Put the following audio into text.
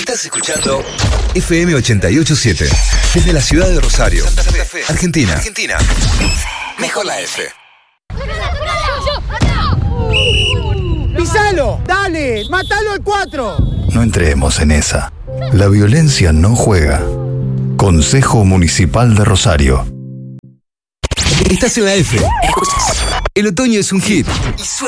Estás escuchando FM 88.7 desde la ciudad de Rosario, Santa Fe, Argentina. Mejor la F. ¡Pisalo! ¡Dale! ¡Mátalo al 4! No entremos en esa. La violencia no juega. Consejo Municipal de Rosario. Estás en la F. El otoño es un hit. Y suena